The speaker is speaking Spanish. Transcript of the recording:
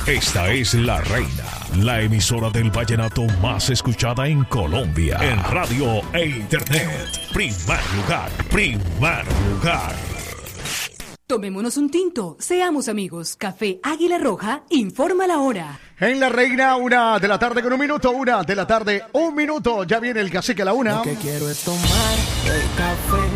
Esta es La Reina, la emisora del vallenato más escuchada en Colombia. En radio e internet. Primer lugar, primer lugar. Tomémonos un tinto, seamos amigos. Café Águila Roja, informa la hora. En La Reina, 1 de la tarde con 1 minuto, 1 de la tarde, 1 minuto. Ya viene el cacique a la 1. Lo que quiero es tomar el café.